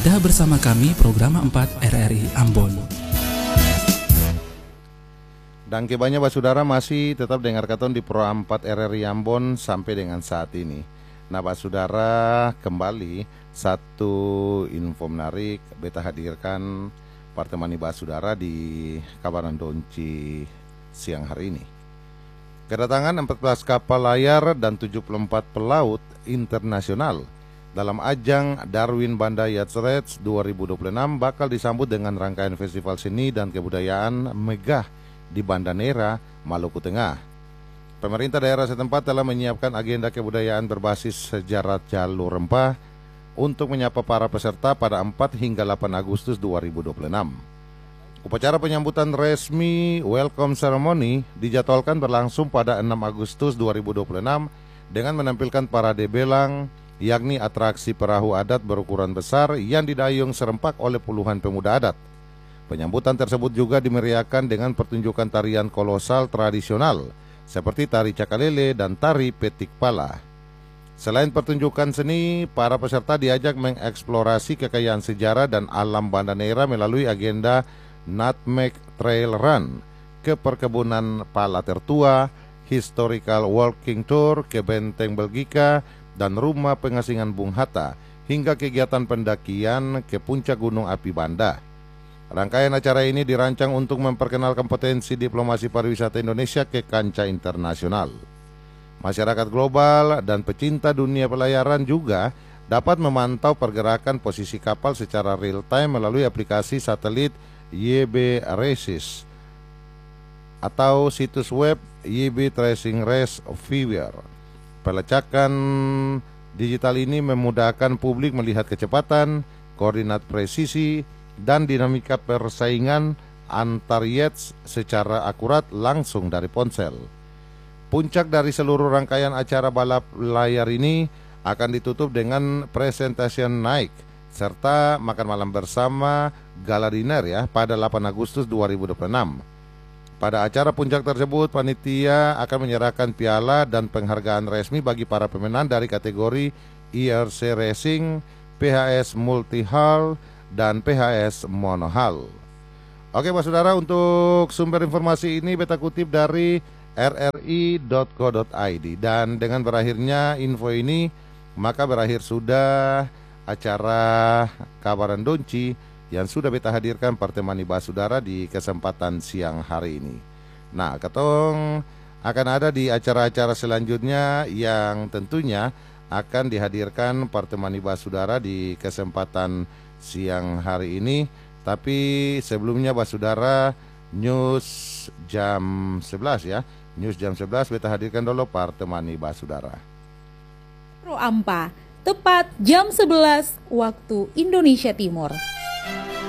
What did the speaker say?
Anda bersama kami program 4 RRI Ambon. Dan kebanyakan Saudara masih tetap dengar katon di Pro 4 RRI Ambon sampai dengan saat ini. Nah Saudara, kembali satu info menarik beta hadirkan pertemani Saudara di Kabaran Donci siang hari ini. Kedatangan 14 kapal layar dan 74 pelaut internasional dalam ajang Darwin Banda Yacht Race 2026 bakal disambut dengan rangkaian festival seni dan kebudayaan megah di Banda Neira, Maluku Tengah. Pemerintah daerah setempat telah menyiapkan agenda kebudayaan berbasis sejarah jalur rempah untuk menyapa para peserta pada 4 hingga 8 Agustus 2026. Upacara penyambutan resmi Welcome Ceremony dijadwalkan berlangsung pada 6 Agustus 2026 dengan menampilkan parade belang, yakni atraksi perahu adat berukuran besar yang didayung serempak oleh puluhan pemuda adat. Penyambutan tersebut juga dimeriahkan dengan pertunjukan tarian kolosal tradisional seperti tari cakalele dan tari petik pala. Selain pertunjukan seni, para peserta diajak mengeksplorasi kekayaan sejarah dan alam Banda Neira melalui agenda Nutmeg Trail Run ke perkebunan pala tertua, historical walking tour ke Benteng Belgika dan rumah pengasingan Bung Hatta, hingga kegiatan pendakian ke puncak Gunung Api Banda. Rangkaian acara ini dirancang untuk memperkenalkan potensi diplomasi pariwisata Indonesia ke kancah internasional. Masyarakat global dan pecinta dunia pelayaran juga dapat memantau pergerakan posisi kapal secara real time melalui aplikasi satelit YB Races atau situs web YB Tracing Race Viewer. Pelacakan digital ini memudahkan publik melihat kecepatan, koordinat presisi, dan dinamika persaingan antar yachts secara akurat langsung dari ponsel. Puncak dari seluruh rangkaian acara balap layar ini akan ditutup dengan presentation night serta makan malam bersama gala dinner pada 8 Agustus 2026. Pada acara puncak tersebut, panitia akan menyerahkan piala dan penghargaan resmi bagi para pemenang dari kategori IRC Racing, PHS Multi Hull, dan PHS Monohull. Oke Saudara, untuk sumber informasi ini beta kutip dari rri.co.id. Dan dengan berakhirnya info ini, maka berakhir sudah acara Kabaran Donci yang sudah beta hadirkan pertemani Saudara di kesempatan siang hari ini. Nah, katong akan ada di acara-acara selanjutnya yang tentunya akan dihadirkan pertemani Saudara di kesempatan siang hari ini. Tapi sebelumnya Saudara, news jam 11 News jam 11 beta hadirkan dulu pertemani Saudara. Pro Ampa, tepat jam 11 waktu Indonesia Timur.